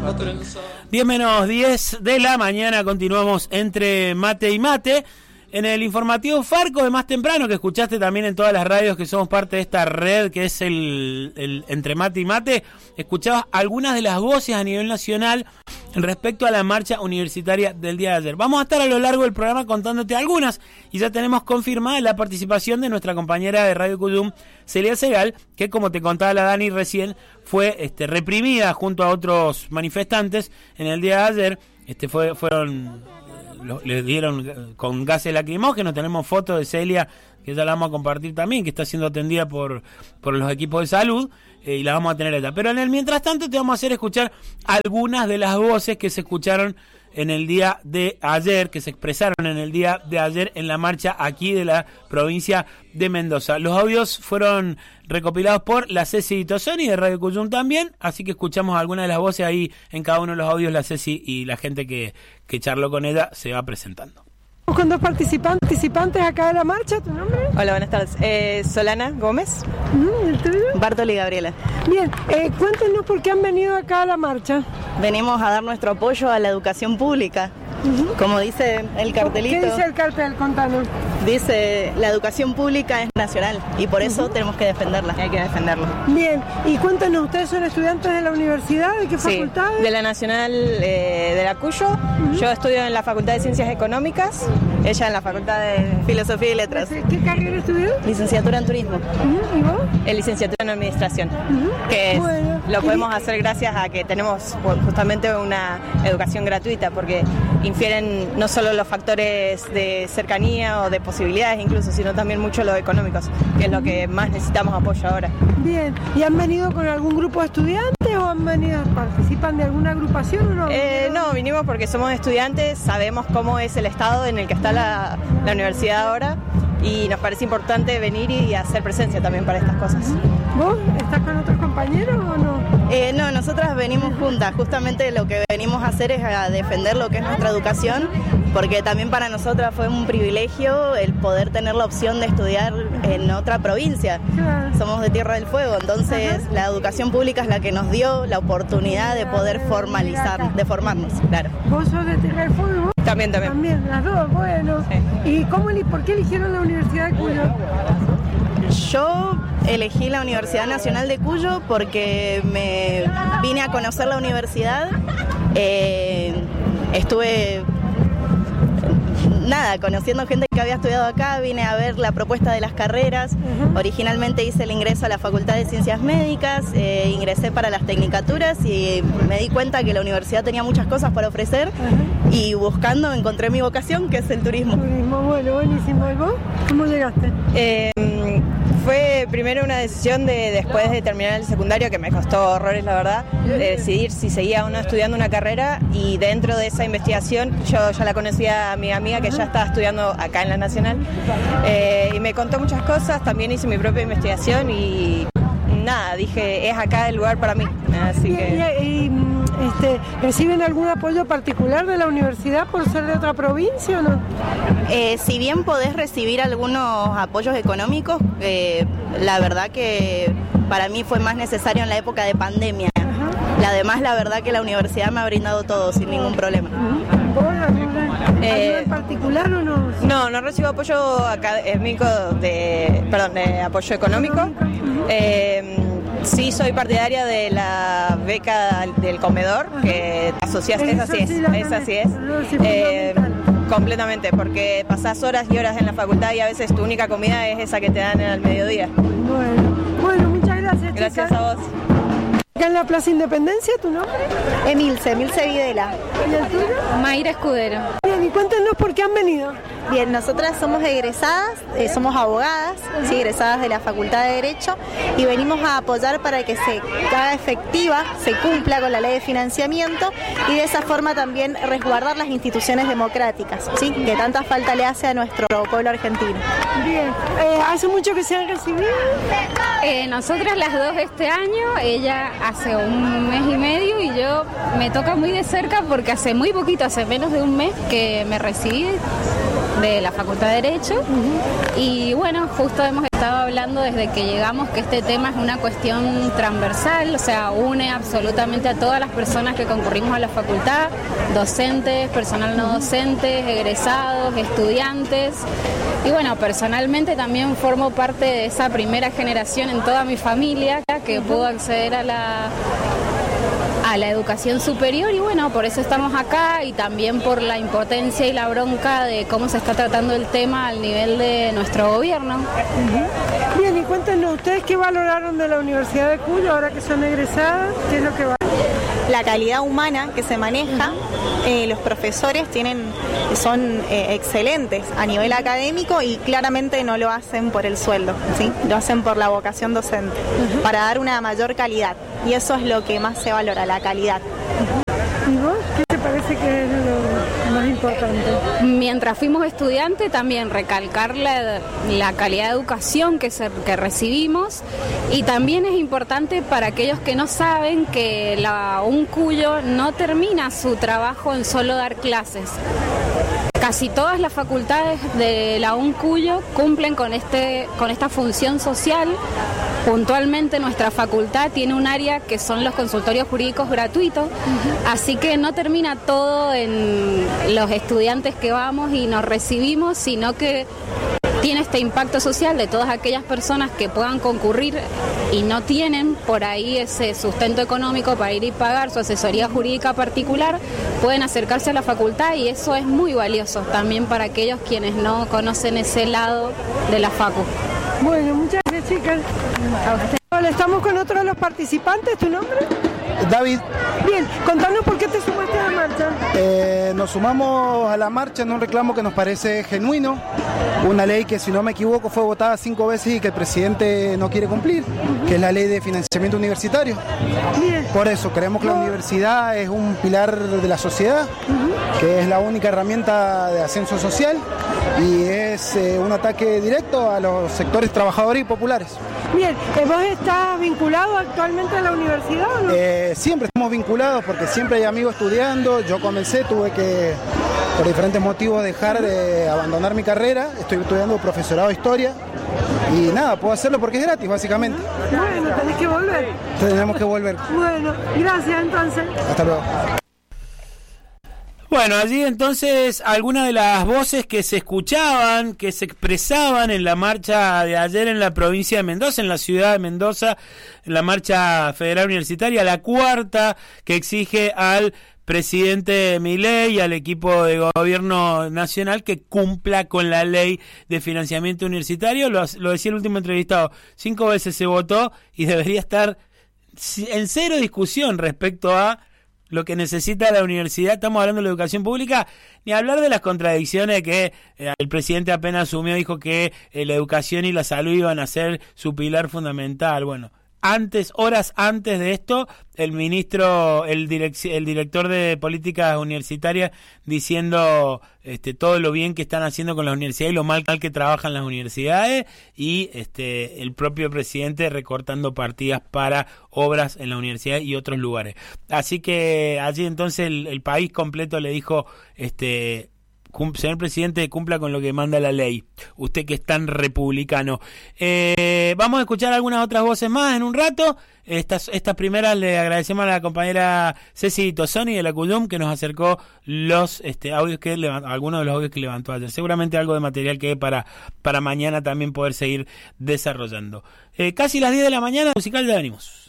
10 menos 10 de la mañana, continuamos entre mate y mate. En el informativo Farco de más temprano, que escuchaste también en todas las radios que somos parte de esta red que es el Entre Mate y Mate, escuchabas algunas de las voces a nivel nacional respecto a la marcha universitaria del día de ayer. Vamos a estar a lo largo del programa contándote algunas y ya tenemos confirmada la participación de nuestra compañera de Radio Cuyum, Celia Segal, que como te contaba la Dani recién, fue reprimida junto a otros manifestantes en el día de ayer. Le dieron con gases lacrimógenos. Tenemos fotos de Celia, que ya la vamos a compartir también, que está siendo atendida por los equipos de salud, y la vamos a tener allá. Pero en el mientras tanto te vamos a hacer escuchar algunas de las voces que se escucharon en el día de ayer, que se expresaron en el día de ayer en la marcha aquí de la provincia de Mendoza. Los audios fueron recopilados por la Ceci Tosoni de Radio Cuyum también, así que escuchamos algunas de las voces ahí en cada uno de los audios. La Ceci y la gente que charló con ella se va presentando. Con dos participantes acá de la marcha. ¿Tu nombre? Hola, buenas tardes. Solana Gómez. ¿El tuyo? Bartoli Gabriela. Bien, cuéntenos por qué han venido acá a la marcha. Venimos a dar nuestro apoyo a la educación pública. Como dice el cartelito. ¿Qué dice el cartel? Contanos. Dice, la educación pública es nacional y por eso tenemos que defenderla. Hay que defenderla. Bien, y cuéntenos, ¿ustedes son estudiantes de la universidad? ¿De qué facultad? De la Nacional de la Cuyo. Yo estudio en la Facultad de Ciencias Económicas, ella en la Facultad de Filosofía y Letras. ¿Qué carrera estudió? Licenciatura en Turismo. ¿Y vos? Licenciatura en Administración, que lo podemos hacer gracias a que tenemos justamente una educación gratuita, porque infieren no solo los factores de cercanía o de posibilidades incluso, sino también mucho los económicos, que es lo que más necesitamos apoyo ahora. Bien, ¿y han venido con algún grupo de estudiantes o participan de alguna agrupación o no? No, vinimos porque somos estudiantes, sabemos cómo es el estado en el que está la universidad ahora y nos parece importante venir y hacer presencia también para estas cosas. ¿Vos estás con otros compañeros o no? No, nosotras venimos juntas, justamente lo que venimos a hacer es a defender lo que es nuestra educación, porque también para nosotras fue un privilegio el poder tener la opción de estudiar en otra provincia. Claro. Somos de Tierra del Fuego, entonces la educación pública es la que nos dio la oportunidad de poder de formarnos, claro. ¿Vos sos de Tierra del Fuego? También. También, las dos, bueno. Sí. ¿Y por qué eligieron la Universidad de Cuyo? Yo elegí la Universidad Nacional de Cuyo porque me vine a conocer la universidad, estuve conociendo gente que había estudiado acá, vine a ver la propuesta de las carreras. Originalmente hice el ingreso a la Facultad de Ciencias Médicas, ingresé para las tecnicaturas y me di cuenta que la universidad tenía muchas cosas para ofrecer y buscando encontré mi vocación, que es el turismo. Bueno, buenísimo. ¿Y vos? ¿Cómo llegaste? Fue primero una decisión después de terminar el secundario, que me costó horrores, la verdad, de decidir si seguía o no estudiando una carrera, y dentro de esa investigación yo ya la conocía a mi amiga que ya estaba estudiando acá en la Nacional, y me contó muchas cosas, también hice mi propia investigación y dije, es acá el lugar para mí. Así que... ¿Reciben algún apoyo particular de la universidad por ser de otra provincia o no? Si bien podés recibir algunos apoyos económicos, la verdad que para mí fue más necesario en la época de pandemia. Además, la verdad que la universidad me ha brindado todo sin ningún problema. ¿Vos ayuda en particular o no? No recibo apoyo académico, apoyo económico. Sí, soy partidaria de la beca del comedor, que asocias, esa sí es. Completamente, porque pasás horas y horas en la facultad y a veces tu única comida es esa que te dan al mediodía. Bueno, muchas gracias. Gracias a vos. Acá en la Plaza Independencia, ¿tu nombre? Emilce Videla. ¿Y el tuyo? Mayra Escudero. Bien, y cuéntenos por qué han venido. Bien, nosotras somos egresadas, somos abogadas, sí, egresadas de la Facultad de Derecho, y venimos a apoyar para que se haga efectiva, se cumpla con la ley de financiamiento y de esa forma también resguardar las instituciones democráticas, ¿sí?, que tanta falta le hace a nuestro pueblo argentino. Bien, ¿hace mucho que se han recibido? Nosotras las dos este año, ella hace un mes y medio y yo me toca muy de cerca porque hace muy poquito, hace menos de un mes que me recibí de la Facultad de Derecho. Y bueno, justo hemos estado hablando desde que llegamos que este tema es una cuestión transversal, o sea, une absolutamente a todas las personas que concurrimos a la facultad, docentes, personal no docentes, egresados, estudiantes. Y bueno, personalmente también formo parte de esa primera generación en toda mi familia que pudo acceder a la educación superior, y bueno, por eso estamos acá, y también por la impotencia y la bronca de cómo se está tratando el tema al nivel de nuestro gobierno. Bien, y cuéntenos, ¿ustedes qué valoraron de la Universidad de Cuyo ahora que son egresadas? ¿Qué es lo que la calidad humana que se maneja? Los profesores son excelentes a nivel académico y claramente no lo hacen por el sueldo, ¿sí? Lo hacen por la vocación docente, para dar una mayor calidad, y eso es lo que más se valora, la calidad. ¿Y vos qué te parece que es lo más importante? Mientras fuimos estudiantes, también recalcar la calidad de educación que recibimos, y también es importante para aquellos que no saben que la UNCuyo no termina su trabajo en solo dar clases. Casi todas las facultades de la UNCuyo cumplen con esta función social. Puntualmente nuestra facultad tiene un área que son los consultorios jurídicos gratuitos, así que no termina todo en los estudiantes que vamos y nos recibimos, sino que tiene este impacto social de todas aquellas personas que puedan concurrir y no tienen por ahí ese sustento económico para ir y pagar su asesoría jurídica particular, pueden acercarse a la facultad, y eso es muy valioso también para aquellos quienes no conocen ese lado de la facu. Bueno, muchas gracias, chicas. A usted. Hola, estamos con otro de los participantes. ¿Tu nombre? David. Bien, contanos por qué te sumaste a la marcha. Nos sumamos a la marcha en un reclamo que nos parece genuino, una ley que, si no me equivoco, fue votada 5 veces y que el presidente no quiere cumplir, que es la ley de financiamiento universitario. Bien. Por eso creemos que la universidad es un pilar de la sociedad, que es la única herramienta de ascenso social, y es un ataque directo a los sectores trabajadores y populares. Bien, ¿vos estás vinculado actualmente a la universidad o no? Siempre estamos vinculados porque siempre hay amigos estudiando. Yo comencé, tuve que, por diferentes motivos, dejar de abandonar mi carrera. Estoy estudiando profesorado de historia y nada, puedo hacerlo porque es gratis, básicamente. Bueno, tenés que volver. Tenemos que volver. Bueno, gracias entonces. Hasta luego. Bueno, allí entonces algunas de las voces que se escuchaban, que se expresaban en la marcha de ayer en la provincia de Mendoza, en la ciudad de Mendoza, en la marcha federal universitaria, la cuarta, que exige al presidente Milei y al equipo de gobierno nacional que cumpla con la ley de financiamiento universitario. Lo decía el último entrevistado, 5 veces se votó y debería estar en cero discusión respecto a lo que necesita la universidad. Estamos hablando de la educación pública, ni hablar de las contradicciones que el presidente apenas asumió, dijo que la educación y la salud iban a ser su pilar fundamental. Bueno, horas antes de esto, el ministro, el director de políticas universitarias diciendo todo lo bien que están haciendo con las universidades y lo mal que trabajan las universidades, y el propio presidente recortando partidas para obras en la universidad y otros lugares. Así que allí entonces el país completo le dijo, señor presidente, cumpla con lo que manda la ley, usted que es tan republicano. Vamos a escuchar algunas otras voces más en un rato. Estas primeras le agradecemos a la compañera Ceci Tosoni de la CULUM, que nos acercó los audios algunos de los audios que levantó ayer. Seguramente algo de material que para mañana también poder seguir desarrollando. Casi las 10 de la mañana, musical, ya venimos.